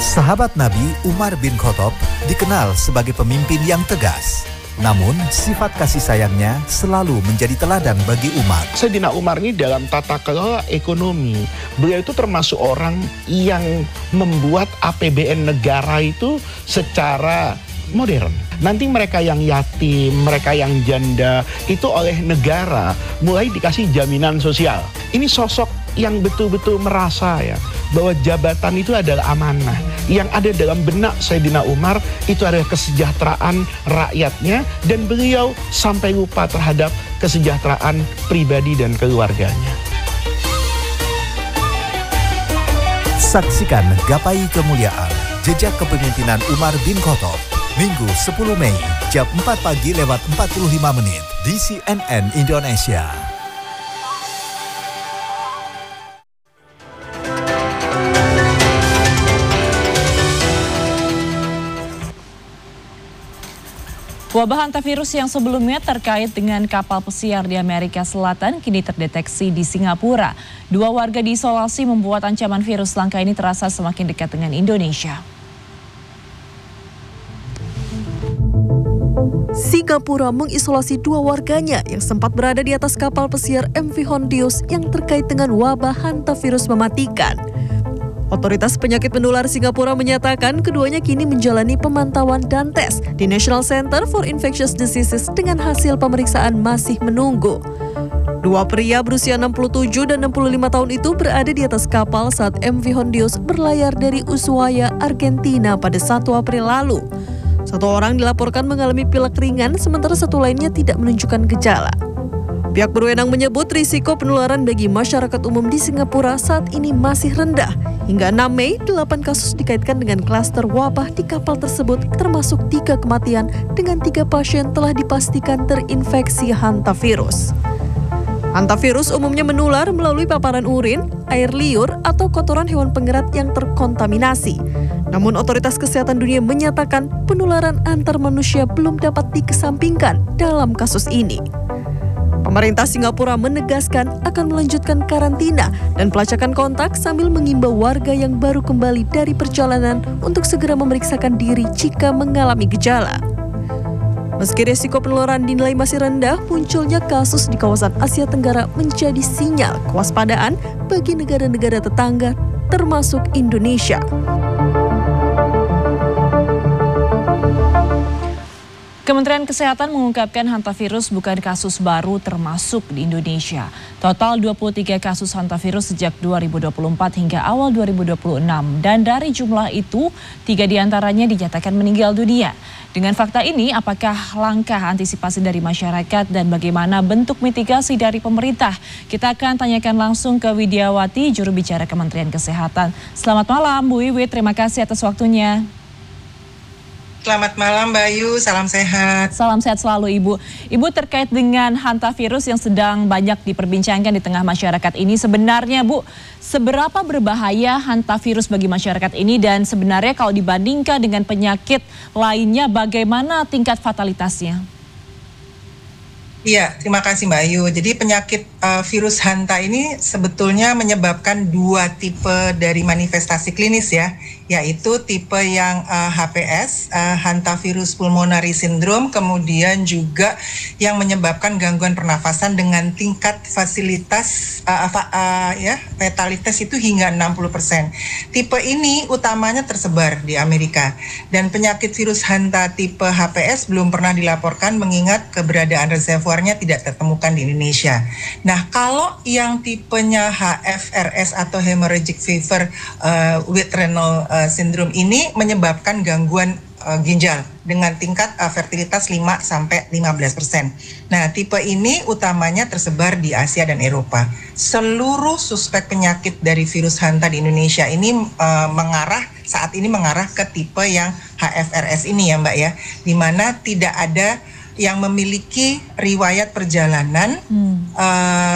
Sahabat Nabi Umar bin Khattab dikenal sebagai pemimpin yang tegas. Namun, sifat kasih sayangnya selalu menjadi teladan bagi umat. Sayyidina Umar ini dalam tata kelola ekonomi, beliau itu termasuk orang yang membuat APBN negara itu secara modern. Nanti mereka yang yatim, mereka yang janda, itu oleh negara mulai dikasih jaminan sosial. Ini sosok yang betul-betul merasa ya bahwa jabatan itu adalah amanah. Yang ada dalam benak Sayyidina Umar itu adalah kesejahteraan rakyatnya, dan beliau sampai lupa terhadap kesejahteraan pribadi dan keluarganya. Saksikan Gapai Kemuliaan Jejak Kepemimpinan Umar bin Khattab Minggu 10 Mei jam 4 pagi lewat 45 menit di CNN Indonesia. Wabah hantavirus yang sebelumnya terkait dengan kapal pesiar di Amerika Selatan kini terdeteksi di Singapura. 2 warga diisolasi membuat ancaman virus langka ini terasa semakin dekat dengan Indonesia. Singapura mengisolasi 2 warganya yang sempat berada di atas kapal pesiar MV Hondius yang terkait dengan wabah hantavirus mematikan. Otoritas penyakit menular Singapura menyatakan keduanya kini menjalani pemantauan dan tes di National Center for Infectious Diseases dengan hasil pemeriksaan masih menunggu. 2 pria berusia 67 dan 65 tahun itu berada di atas kapal saat MV Hondius berlayar dari Ushuaia, Argentina pada 1 April lalu. 1 orang dilaporkan mengalami pilek ringan, sementara 1 lainnya tidak menunjukkan gejala. Pihak berwenang menyebut risiko penularan bagi masyarakat umum di Singapura saat ini masih rendah. Hingga 6 Mei, 8 kasus dikaitkan dengan klaster wabah di kapal tersebut, termasuk 3 kematian dengan 3 pasien telah dipastikan terinfeksi hantavirus. Hantavirus umumnya menular melalui paparan urin, air liur, atau kotoran hewan pengerat yang terkontaminasi. Namun otoritas kesehatan dunia menyatakan penularan antar manusia belum dapat dikesampingkan dalam kasus ini. Pemerintah Singapura menegaskan akan melanjutkan karantina dan pelacakan kontak sambil mengimbau warga yang baru kembali dari perjalanan untuk segera memeriksakan diri jika mengalami gejala. Meski risiko penularan dinilai masih rendah, munculnya kasus di kawasan Asia Tenggara menjadi sinyal kewaspadaan bagi negara-negara tetangga, termasuk Indonesia. Kementerian Kesehatan mengungkapkan hantavirus bukan kasus baru termasuk di Indonesia. Total 23 kasus hantavirus sejak 2024 hingga awal 2026. Dan dari jumlah itu, 3 diantaranya dinyatakan meninggal dunia. Dengan fakta ini, apakah langkah antisipasi dari masyarakat dan bagaimana bentuk mitigasi dari pemerintah? Kita akan tanyakan langsung ke Widiawati, juru bicara Kementerian Kesehatan. Selamat malam, Bu Wiwi. Terima kasih atas waktunya. Selamat malam Mbak Ayu, salam sehat. Salam sehat selalu Ibu. Ibu, terkait dengan hantavirus yang sedang banyak diperbincangkan di tengah masyarakat ini, sebenarnya Bu, seberapa berbahaya hantavirus bagi masyarakat ini, dan sebenarnya kalau dibandingkan dengan penyakit lainnya, bagaimana tingkat fatalitasnya? Iya, terima kasih Mbak Ayu. Jadi penyakit virus hanta ini sebetulnya menyebabkan 2 tipe dari manifestasi klinis ya, yaitu tipe yang HPS, hantavirus pulmonary syndrome, kemudian juga yang menyebabkan gangguan pernafasan dengan tingkat fatalitas itu hingga 60%. Tipe ini utamanya tersebar di Amerika, dan penyakit virus hanta tipe HPS belum pernah dilaporkan mengingat keberadaan reservoirnya tidak ditemukan di Indonesia. Nah, kalau yang tipenya HFRS atau hemorrhagic fever with renal syndrome ini menyebabkan gangguan ginjal dengan tingkat fertilitas 5-15%. Nah, tipe ini utamanya tersebar di Asia dan Eropa. Seluruh suspek penyakit dari virus hanta di Indonesia ini saat ini mengarah ke tipe yang HFRS ini ya Mbak ya, di mana tidak ada yang memiliki riwayat perjalanan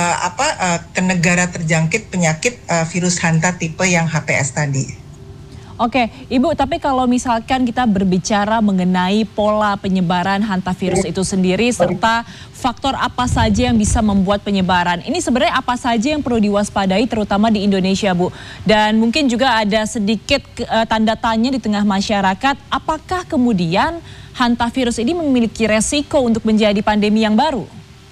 ke negara terjangkit penyakit virus hanta tipe yang HPS tadi. Oke, Ibu, tapi kalau misalkan kita berbicara mengenai pola penyebaran hantavirus itu sendiri serta faktor apa saja yang bisa membuat penyebaran, ini sebenarnya apa saja yang perlu diwaspadai terutama di Indonesia, Bu? Dan mungkin juga ada sedikit tanda tanya di tengah masyarakat, apakah kemudian hantavirus ini memiliki resiko untuk menjadi pandemi yang baru?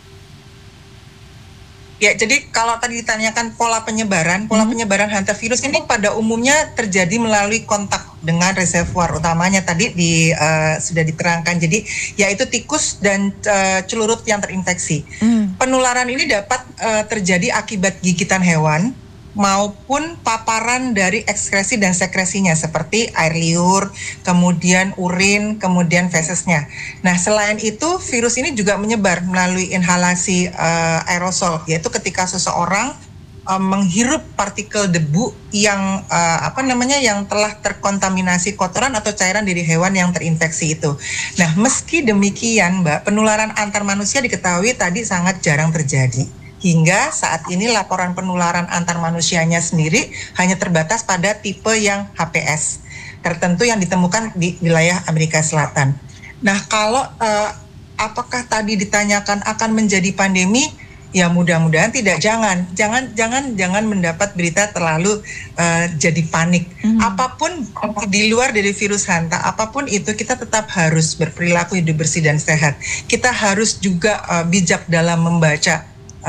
Ya, jadi kalau tadi ditanyakan pola penyebaran hantavirus ini pada umumnya terjadi melalui kontak dengan reservoir utamanya tadi sudah diterangkan. Jadi yaitu tikus dan celurit yang terinfeksi. Penularan ini dapat terjadi akibat gigitan hewan maupun paparan dari ekskresi dan sekresinya seperti air liur, kemudian urin, kemudian fesesnya. Nah, selain itu virus ini juga menyebar melalui inhalasi aerosol, yaitu ketika seseorang menghirup partikel debu yang yang telah terkontaminasi kotoran atau cairan dari hewan yang terinfeksi itu. Nah, meski demikian, Mbak, penularan antar manusia diketahui tadi sangat jarang terjadi. Hingga saat ini laporan penularan antar manusianya sendiri hanya terbatas pada tipe yang HPS tertentu yang ditemukan di wilayah Amerika Selatan. Nah, kalau apakah tadi ditanyakan akan menjadi pandemi? Ya mudah-mudahan tidak. Jangan mendapat berita terlalu jadi panik. Apapun di luar dari virus hanta, apapun itu kita tetap harus berperilaku hidup bersih dan sehat. Kita harus juga bijak dalam membaca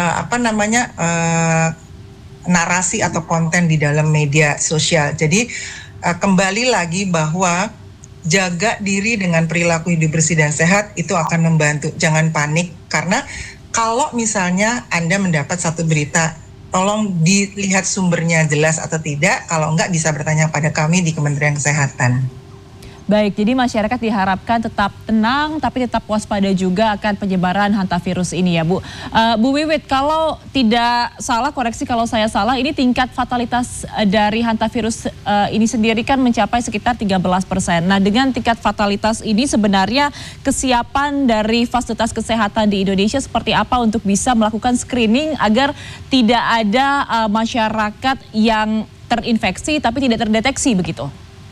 narasi atau konten di dalam media sosial. Jadi kembali lagi bahwa jaga diri dengan perilaku hidup bersih dan sehat itu akan membantu. Jangan panik, karena kalau misalnya Anda mendapat satu berita, tolong dilihat sumbernya jelas atau tidak. Kalau enggak, bisa bertanya pada kami di Kementerian Kesehatan. Baik, jadi masyarakat diharapkan tetap tenang tapi tetap waspada juga akan penyebaran hantavirus ini ya, Bu. Bu Wiwit, kalau tidak salah, koreksi kalau saya salah, ini tingkat fatalitas dari hantavirus ini sendiri kan mencapai sekitar 13%. Nah, dengan tingkat fatalitas ini sebenarnya kesiapan dari fasilitas kesehatan di Indonesia seperti apa untuk bisa melakukan screening agar tidak ada masyarakat yang terinfeksi tapi tidak terdeteksi begitu?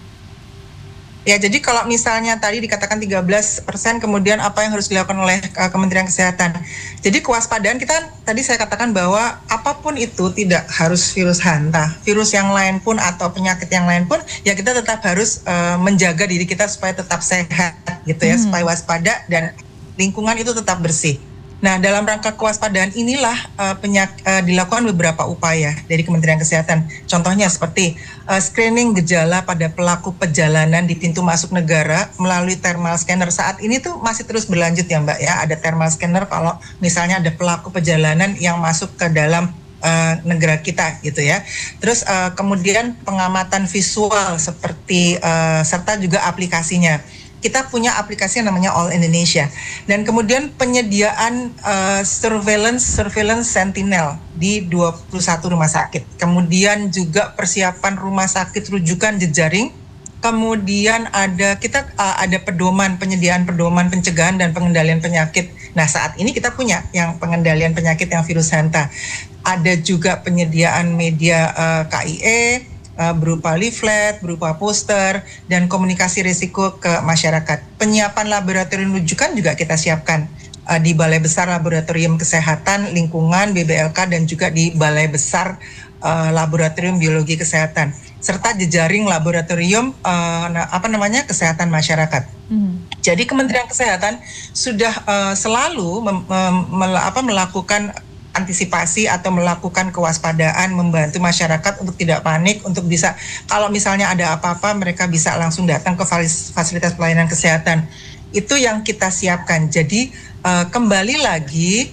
Ya, jadi kalau misalnya tadi dikatakan 13%, kemudian apa yang harus dilakukan oleh Kementerian Kesehatan? Jadi kewaspadaan kita tadi saya katakan bahwa apapun itu tidak harus virus hanta, virus yang lain pun atau penyakit yang lain pun, ya kita tetap harus menjaga diri kita supaya tetap sehat gitu ya, supaya waspada dan lingkungan itu tetap bersih. Nah, dalam rangka kewaspadaan inilah dilakukan beberapa upaya dari Kementerian Kesehatan. Contohnya seperti screening gejala pada pelaku perjalanan di pintu masuk negara melalui thermal scanner. Saat ini tuh masih terus berlanjut ya, Mbak ya. Ada thermal scanner kalau misalnya ada pelaku perjalanan yang masuk ke dalam negara kita gitu ya. Terus kemudian pengamatan visual seperti serta juga aplikasinya. Kita punya aplikasi yang namanya All Indonesia, dan kemudian penyediaan surveillance sentinel di 21 rumah sakit. Kemudian juga persiapan rumah sakit rujukan jejaring. Kemudian ada penyediaan pedoman pencegahan dan pengendalian penyakit. Nah, saat ini kita punya yang pengendalian penyakit yang virus hanta. Ada juga penyediaan media KIE berupa leaflet, berupa poster, dan komunikasi risiko ke masyarakat. Penyiapan laboratorium rujukan juga kita siapkan di Balai Besar Laboratorium Kesehatan Lingkungan BBLK dan juga di Balai Besar Laboratorium Biologi Kesehatan, serta jejaring laboratorium kesehatan masyarakat. Jadi Kementerian Kesehatan sudah selalu melakukan antisipasi atau melakukan kewaspadaan, membantu masyarakat untuk tidak panik, untuk bisa kalau misalnya ada apa-apa mereka bisa langsung datang ke fasilitas pelayanan kesehatan. Itu yang kita siapkan. Jadi kembali lagi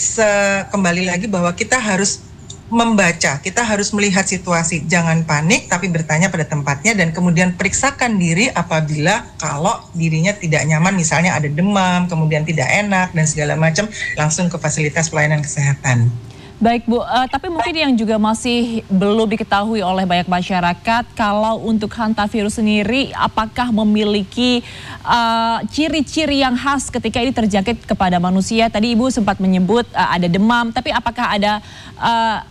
bahwa kita harus membaca, kita harus melihat situasi, jangan panik tapi bertanya pada tempatnya, dan kemudian periksakan diri apabila kalau dirinya tidak nyaman, misalnya ada demam, kemudian tidak enak dan segala macam, langsung ke fasilitas pelayanan kesehatan. Baik Bu, tapi mungkin yang juga masih belum diketahui oleh banyak masyarakat, kalau untuk hantavirus sendiri apakah memiliki ciri-ciri yang khas ketika ini terjangkit kepada manusia? Tadi Ibu sempat menyebut ada demam, tapi apakah ada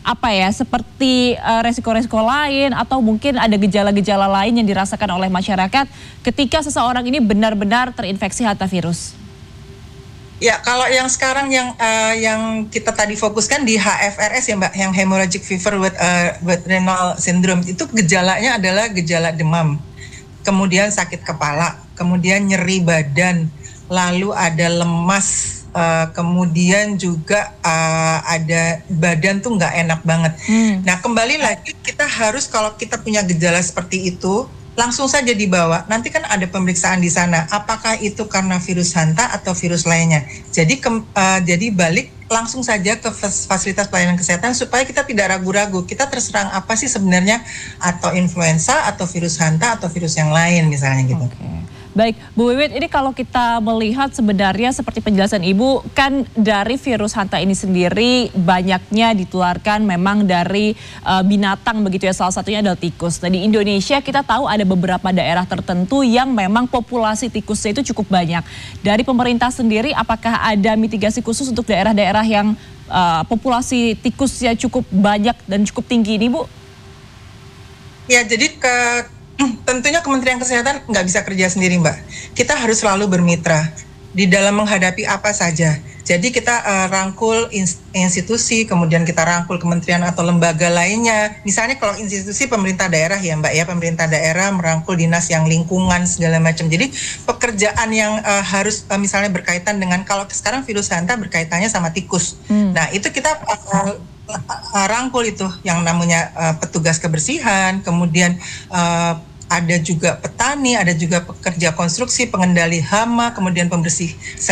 seperti resiko-resiko lain atau mungkin ada gejala-gejala lain yang dirasakan oleh masyarakat ketika seseorang ini benar-benar terinfeksi hantavirus? Ya, kalau yang sekarang yang kita tadi fokuskan di HFRS ya Mbak, yang hemorrhagic fever with renal syndrome, itu gejalanya adalah gejala demam, kemudian sakit kepala, kemudian nyeri badan, lalu ada lemas, kemudian juga ada badan tuh nggak enak banget. Nah, kembali lagi kita harus, kalau kita punya gejala seperti itu, langsung saja dibawa. Nanti kan ada pemeriksaan di sana. Apakah itu karena virus hanta atau virus lainnya? Jadi balik langsung saja ke fasilitas pelayanan kesehatan supaya kita tidak ragu-ragu. Kita terserang apa sih sebenarnya, atau influenza atau virus hanta atau virus yang lain misalnya gitu. Baik, Bu Wiwit, ini kalau kita melihat sebenarnya seperti penjelasan Ibu, kan dari virus hanta ini sendiri banyaknya ditularkan memang dari binatang begitu ya, salah satunya adalah tikus. Nah, di Indonesia kita tahu ada beberapa daerah tertentu yang memang populasi tikusnya itu cukup banyak. Dari pemerintah sendiri, apakah ada mitigasi khusus untuk daerah-daerah yang populasi tikusnya cukup banyak dan cukup tinggi ini, Bu? Ya, jadi tentunya Kementerian Kesehatan nggak bisa kerja sendiri, Mbak. Kita harus selalu bermitra di dalam menghadapi apa saja. Jadi kita rangkul institusi, kemudian kita rangkul kementerian atau lembaga lainnya. Misalnya kalau institusi pemerintah daerah ya Mbak ya, pemerintah daerah merangkul dinas yang lingkungan segala macam. Jadi pekerjaan yang harus misalnya berkaitan dengan, kalau sekarang virus hanta berkaitannya sama tikus. Nah, itu kita rangkul itu yang namanya petugas kebersihan, kemudian ada juga petani, ada juga pekerja konstruksi, pengendali hama, kemudian pembersih